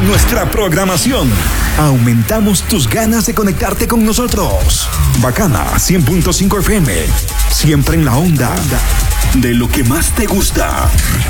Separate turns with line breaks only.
nuestra programación. Aumentamos tus ganas de conectarte con nosotros. Bacana 100.5 FM. Siempre en la onda de lo que más te gusta.